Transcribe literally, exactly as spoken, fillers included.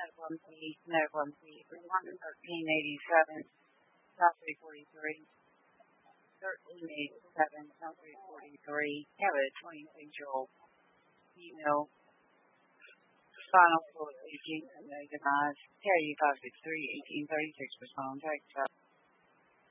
one P, no one P, one thirteen eighty-seven, South three forty-three, thirteen eighty-seven, South three forty-three, have a twenty-six year old female, spinal cord leaking, no demise, K U five six three, eighteen thirty-six, respond, text.